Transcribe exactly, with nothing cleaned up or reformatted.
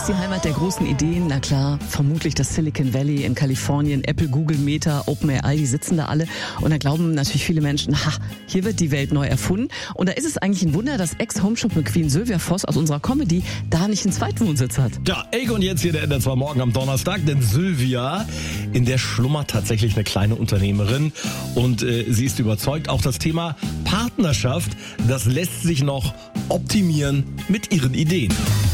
ist die Heimat der großen Ideen? Na klar, vermutlich das Silicon Valley in Kalifornien, Apple, Google, Meta, OpenAI, die sitzen da alle. Und da glauben natürlich viele Menschen, ha, hier wird die Welt neu erfunden. Und da ist es eigentlich ein Wunder, dass Ex-Homeshop-Queen Sylvia Voss aus unserer Comedy da nicht einen Zweitwohnsitz hat. Ja, Ege und jetzt hier der N R zwei Morgen am Donnerstag, denn Sylvia, in der schlummert tatsächlich eine kleine Unternehmerin und äh, sie ist überzeugt, auch das Thema Partnerschaft, das lässt sich noch optimieren mit ihren Ideen.